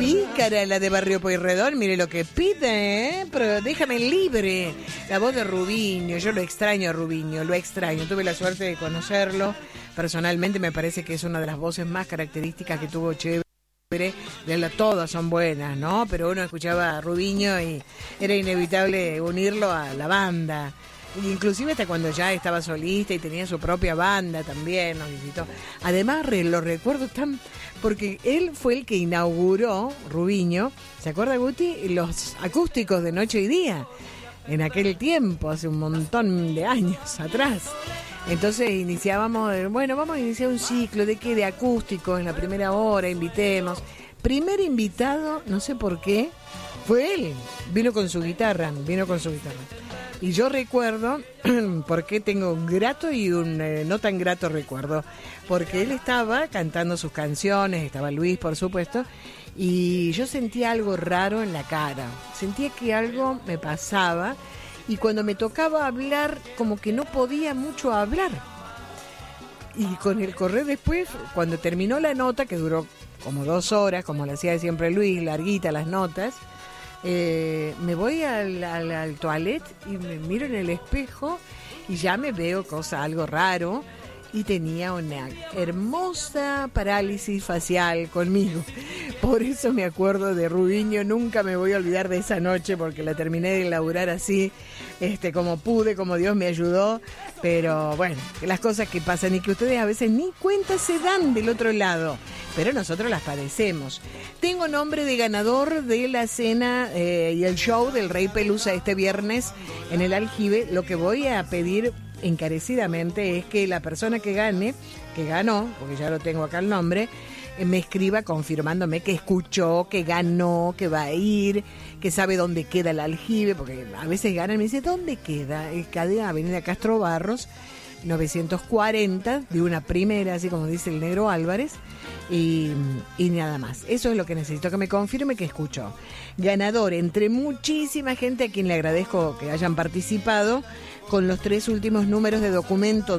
pícara la de Barrio Pueyrredón, mire lo que pide, pero déjame libre. La voz de Rubiño, yo lo extraño a Rubiño, lo extraño. Tuve la suerte de conocerlo. Personalmente me parece que es una de las voces más características que tuvo Chévere. Todas son buenas, ¿no? Pero uno escuchaba a Rubiño y era inevitable unirlo a la banda. Inclusive hasta cuando ya estaba solista y tenía su propia banda también nos visitó. Además lo recuerdo tan... porque él fue el que inauguró, Rubiño, ¿se acuerda, Guti? Los acústicos de Noche y Día, en aquel tiempo, hace un montón de años atrás. Entonces iniciábamos, bueno, vamos a iniciar un ciclo de qué, de acústicos en la primera hora, invitemos. Primer invitado, no sé por qué, fue él, vino con su guitarra. Y yo recuerdo, porque tengo un grato y un no tan grato recuerdo, porque él estaba cantando sus canciones, estaba Luis, por supuesto, y yo sentía algo raro en la cara, sentía que algo me pasaba, y cuando me tocaba hablar, como que no podía mucho hablar. Y con el correr después, cuando terminó la nota, que duró como 2 horas, como le hacía siempre Luis, larguita las notas, me voy al toilet y me miro en el espejo y ya me veo algo raro, y tenía una hermosa parálisis facial conmigo. Por eso me acuerdo de Rubiño, nunca me voy a olvidar de esa noche, porque la terminé de elaborar así, como pude, como Dios me ayudó. Pero bueno, las cosas que pasan y que ustedes a veces ni cuenta se dan del otro lado, pero nosotros las padecemos. Tengo nombre de ganador de la cena y el show del Rey Pelusa este viernes en el Aljibe. Lo que voy a pedir encarecidamente es que la persona que ganó, porque ya lo tengo acá el nombre, me escriba confirmándome que escuchó, que ganó, que va a ir, que sabe dónde queda el Aljibe, porque a veces ganan y me dice, ¿dónde queda? Cadena Avenida Castro Barros, 940, de una primera, así como dice el Negro Álvarez, y nada más. Eso es lo que necesito, que me confirme que escuchó. Ganador, entre muchísima gente a quien le agradezco que hayan participado, con los 3 últimos números de documento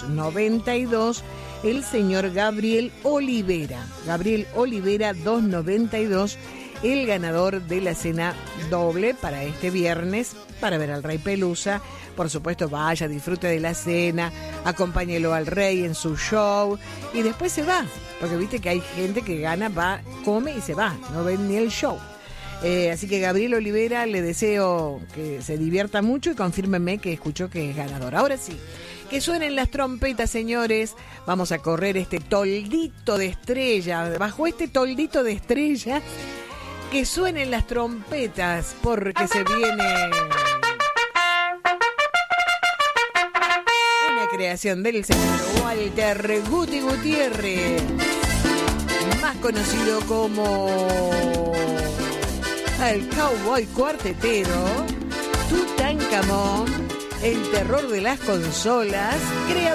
292, el señor Gabriel Olivera. Gabriel Olivera 292, el ganador de la cena doble para este viernes, para ver al Rey Pelusa. Por supuesto, vaya, disfrute de la cena, acompáñelo al Rey en su show y después se va, porque viste que hay gente que gana, va, come y se va, no ven ni el show. Así que Gabriel Olivera, le deseo que se divierta mucho y confírmeme que escuchó que es ganador. Ahora sí, que suenen las trompetas, señores. Vamos a correr este toldito de estrella. Bajo este toldito de estrella, que suenen las trompetas, porque se viene una creación del señor Walter Guti Gutiérrez, más conocido como el Cowboy Cuartetero, Tutankamón, el terror de las consolas, creador